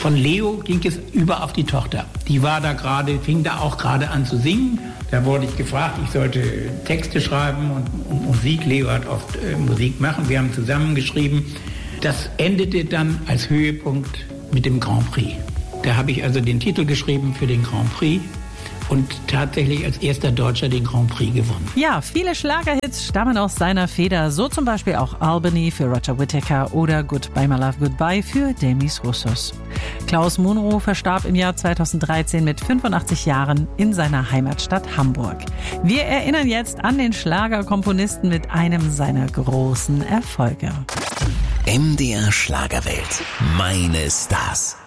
Von Leo ging es über auf die Tochter. Die war da gerade, fing da auch gerade an zu singen. Da wurde ich gefragt, ich sollte Texte schreiben und Musik. Leo hat oft Musik machen. Wir haben zusammen geschrieben. Das endete dann als Höhepunkt mit dem Grand Prix. Da habe ich also den Titel geschrieben für den Grand Prix und tatsächlich als erster Deutscher den Grand Prix gewonnen. Ja, viele Schlagerhits stammen aus seiner Feder, so zum Beispiel auch Albany für Roger Whittaker oder Goodbye My Love Goodbye für Demis Roussos. Klaus Munro verstarb im Jahr 2013 mit 85 Jahren in seiner Heimatstadt Hamburg. Wir erinnern jetzt an den Schlagerkomponisten mit einem seiner großen Erfolge. MDR Schlagerwelt. Meine Stars.